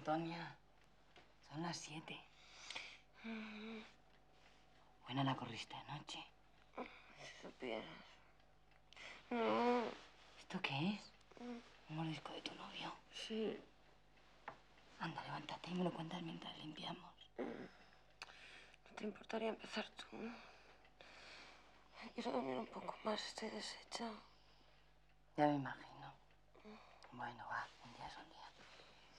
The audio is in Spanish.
Antonia. Son las 7. Buena la corriste anoche. Si supieras. No. ¿Esto qué es? Un mordisco de tu novio. Sí. Anda, levántate y me lo cuentas mientras limpiamos. ¿No te importaría empezar tú? Quiero dormir un poco más, estoy deshecha. Ya me imagino. Bueno, va, un día son